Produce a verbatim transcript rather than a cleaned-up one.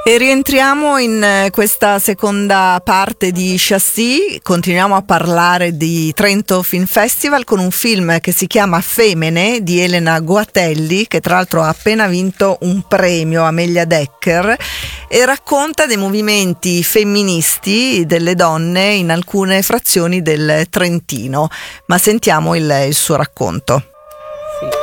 E rientriamo in eh, questa seconda parte di Chassis. Continuiamo a parlare di Trento Film Festival con un film che si chiama Femene di Elena Guatelli, che tra l'altro ha appena vinto un premio, Amelia Decker, e racconta dei movimenti femministi delle donne in alcune frazioni del Trentino. Ma sentiamo il, il suo racconto.